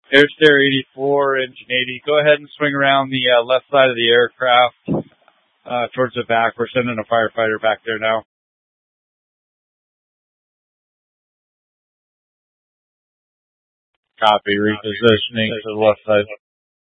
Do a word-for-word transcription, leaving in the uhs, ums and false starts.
Air Stair eighty-four, Engine eighty. Go ahead and swing around the uh, left side of the aircraft uh, towards the back. We're sending a firefighter back there now. Copy. Repositioning to the left side.